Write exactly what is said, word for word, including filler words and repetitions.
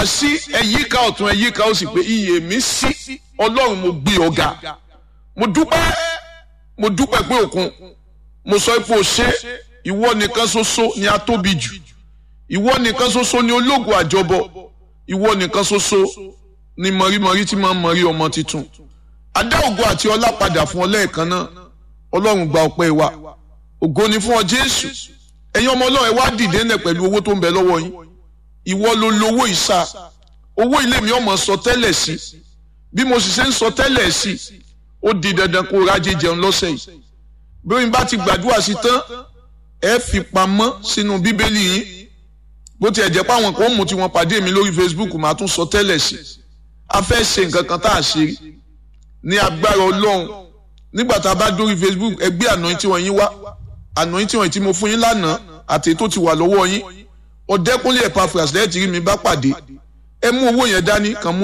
á sí ẹ̀yíká ọ̀tún ẹ̀yíká ó sì pé iyè mi sí ọlọ́run mo gbé ọ̀gá mo dúpẹ́ mo dúpẹ́ pé òkun mo sọ pé o ṣe ìwọ nìkan ṣoṣo ni a tóbi jù ìwọ nìkan ṣoṣo ni ológo àjọbọ ìwọ nìkan ṣoṣo ni mọ̀rímọ̀rí tí máa ń mọ̀rí ọmọ tuntun adá ògo àti ọlá padà fún ọ lẹ́ẹ̀kan náà ọlọ́run gba ọpẹ́ wa ògo ni fún ọ jésù ẹ̀yin ọmọ ọlọ́run ẹ wá dìde ńlẹ̀ pẹ̀lú owó tó ń bẹ lọ́wọ́ yín ìwọ ló lówó ìsà owó ilé mi ọmọ sọ tẹ́lẹ̀ sí bí mo sì ṣe ń sọ tẹ́lẹ̀ sí ó di dandan kó rájẹ jẹun lọ́sẹ̀ yìí bí n bá ti gbàdúrà sí tán ẹ fi pamọ́ sínú bíbélì yín bó tiẹ̀ jẹ́ pé àwọn kan mú tí wọ́n pàdé mi lórí Facebook màá tún sọ tẹ́lẹ̀ sí a fẹ́ ṣe nǹkan kan tá a ṣe rí ní agbára ọlọ́run nígbà tá a bá dórí Facebook ẹ gbé anointing wọn yín wá anointing wọn tí mo fún yín lánàá àti tó ti wà lọ́wọ́ yín Ọ̀dẹ́kúnlé Epaphras lẹ́ẹ̀tì rí mi bá pàdé ẹ mú owó yẹn dání kan mú